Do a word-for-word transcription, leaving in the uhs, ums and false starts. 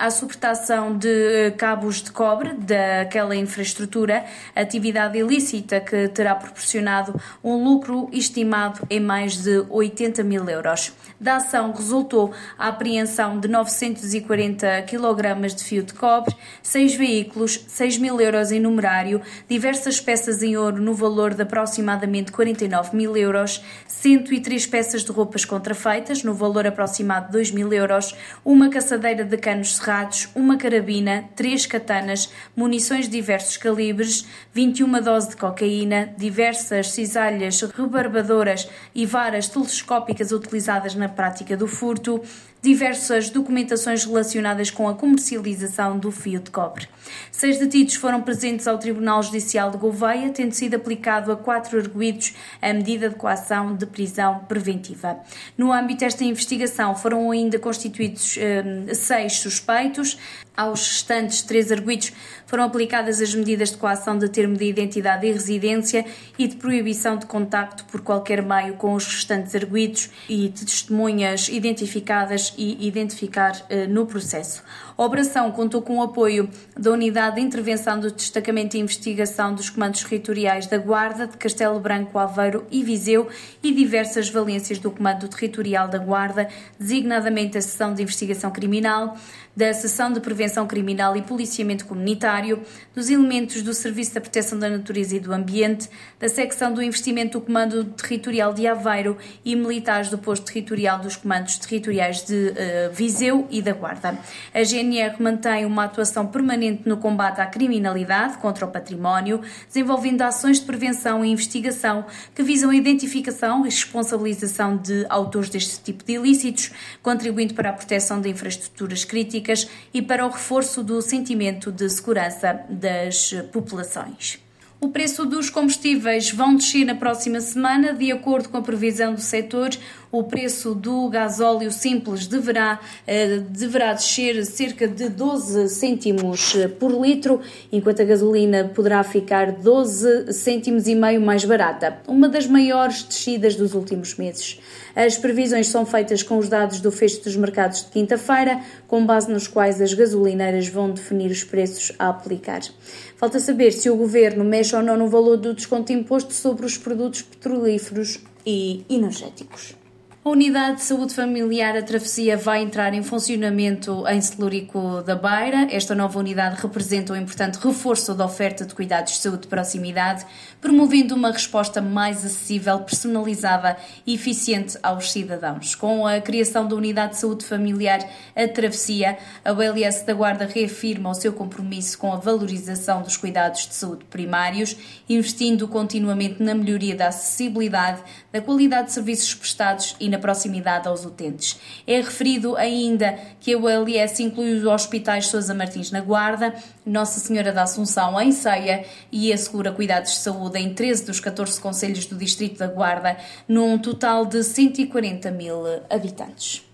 à suportação de cabos de cobre daquela infraestrutura, atividade ilícita que terá proporcionado um lucro estimado em mais de oitenta mil euros. Da ação resultou a apreensão de novecentos e quarenta quilogramas de fio de cobre, seis veículos, seis mil euros em numerário, diversas peças em ouro no valor de aproximadamente quarenta e nove mil euros, cento e três peças de roupas contrafeitas no valor aproximado de dois mil euros, uma caçadeira de canos cerrados, uma carabina, três katanas, munições de diversos calibres, vinte e uma doses de cocaína, diversas cisalhas rebarbadoras e varas telescópicas utilizadas na prática do furto, diversas documentações relacionadas com a comercialização do fio de cobre. Seis detidos foram presentes ao Tribunal Judicial de Gouveia, tendo sido aplicado a quatro arguidos a medida de coação de prisão preventiva. No âmbito desta investigação foram ainda constituídos eh, seis suspeitos. Aos restantes três arguidos foram aplicadas as medidas de coação de termo de identidade e residência e de proibição de contacto por qualquer meio com os restantes arguidos e de testemunhas identificadas e identificar eh, no processo. A operação contou com o apoio da Unidade de Intervenção do Destacamento de Investigação dos Comandos Territoriais da Guarda de Castelo Branco, Aveiro e Viseu e diversas valências do Comando Territorial da Guarda, designadamente a Seção de Investigação Criminal, da Seção de Prevenção Criminal e Policiamento Comunitário, dos elementos do Serviço da Proteção da Natureza e do Ambiente, da Secção do Investimento do Comando Territorial de Aveiro e militares do Posto Territorial dos Comandos Territoriais de uh, Viseu e da Guarda. A G N R mantém uma atuação permanente no combate à criminalidade contra o património, desenvolvendo ações de prevenção e investigação que visam a identificação e responsabilização de autores deste tipo de ilícitos, contribuindo para a proteção de infraestruturas críticas e para o reforço do sentimento de segurança das populações. O preço dos combustíveis vão descer na próxima semana, de acordo com a previsão do setor. O preço do gasóleo simples deverá, deverá descer cerca de doze cêntimos por litro, enquanto a gasolina poderá ficar doze cêntimos e meio mais barata, uma das maiores descidas dos últimos meses. As previsões são feitas com os dados do fecho dos mercados de quinta-feira, com base nos quais as gasolineiras vão definir os preços a aplicar. Falta saber se o Governo mexe ou não no valor do desconto de imposto sobre os produtos petrolíferos e energéticos. A Unidade de Saúde Familiar A Travessia vai entrar em funcionamento em Celurico da Beira. Esta nova unidade representa um importante reforço da oferta de cuidados de saúde de proximidade, promovendo uma resposta mais acessível, personalizada e eficiente aos cidadãos. Com a criação da Unidade de Saúde Familiar A Travessia, a U L S da Guarda reafirma o seu compromisso com a valorização dos cuidados de saúde primários, investindo continuamente na melhoria da acessibilidade, da qualidade de serviços prestados e na proximidade aos utentes. É referido ainda que a U L S inclui os hospitais Sousa Martins na Guarda, Nossa Senhora da Assunção em Ceia e assegura cuidados de saúde em treze dos catorze concelhos do Distrito da Guarda, num total de cento e quarenta mil habitantes.